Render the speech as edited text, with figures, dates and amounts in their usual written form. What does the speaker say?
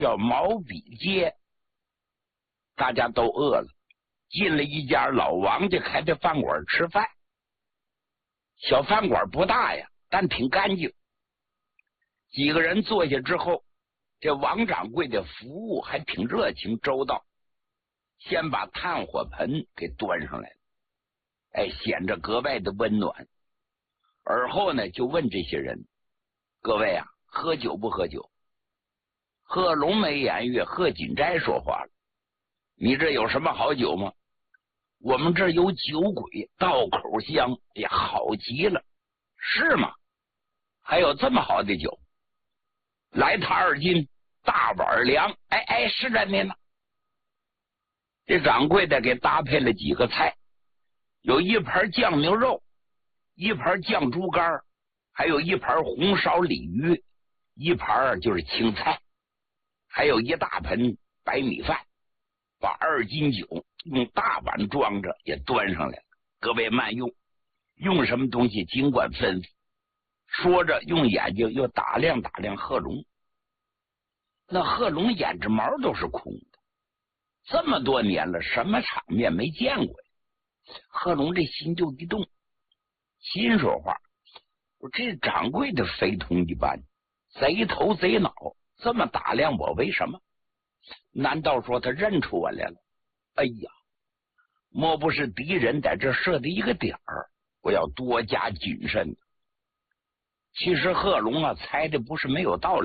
叫毛笔街。大家都饿了，进了一家老王家开的饭馆吃饭。小饭馆不大呀，但挺干净。几个人坐下之后，这王掌柜的服务还挺热情周到，先把炭火盆给端上来了，显着格外的温暖。而后呢，就问这些人：各位啊，喝酒不喝酒？贺龙眉眼月，贺锦斋说话了：你这有什么好酒吗？我们这儿有酒鬼，道口香，也好极了。是吗？还有这么好的酒？来他2斤，大碗凉。是的呢。这掌柜的给搭配了几个菜，有一盘酱牛肉，一盘酱猪肝，还有一盘红烧鲤鱼，一盘就是青菜，还有一大盆白米饭。把2斤酒用大碗装着也端上来了。各位慢用，用什么东西尽管吩咐。说着用眼睛又打量打量贺龙。那贺龙眼睛毛都是空的，这么多年了，什么场面没见过呀？贺龙这心就一动，心说话：我这掌柜的非同一般，贼头贼脑，这么打量我为什么？难道说他认出我来了？哎呀，莫不是敌人在这设的一个点儿？我要多加谨慎。其实贺龙啊，猜的不是没有道理。